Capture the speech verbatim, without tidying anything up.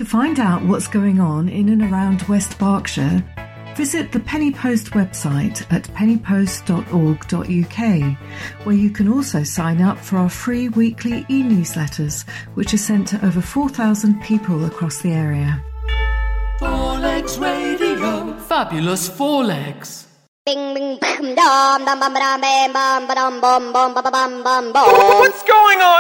To find out what's going on in and around West Berkshire, visit the Penny Post website at penny post dot org dot U K, where you can also sign up for our free weekly e-newsletters, which are sent to over four thousand people across the area. Four Legs Radio. Fabulous Four Legs. Bing bing bam dum dum bum bum bam bum bum bum bum bum bum bum bum. What's going on?